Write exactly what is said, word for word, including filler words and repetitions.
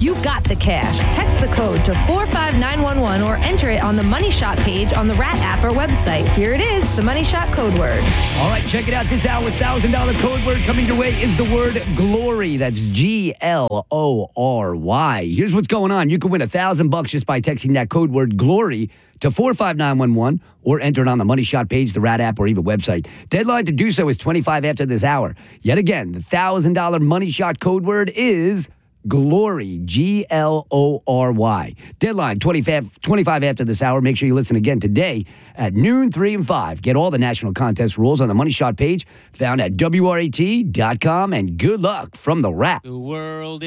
you got the cash. Text the code to four five nine one one or enter it on the Money Shot page on the Rat app or website. Here it is, the Money Shot code word. All right, check it out. This hour's one thousand dollars code word coming your way is the word glory. That's G L O R Y. Here's what's going on. You can win one thousand bucks just by texting that code word glory to four five nine one one or enter it on the Money Shot page, the Rat app, or even website. Deadline to do so is twenty-five after this hour. Yet again, the one thousand dollars Money Shot code word is glory, G L O R Y. Deadline twenty-five, twenty-five after this hour. Make sure you listen again today at noon, three, and five. Get all the national contest rules on the Money Shot page found at W R A T dot com, and good luck from the Rat. The world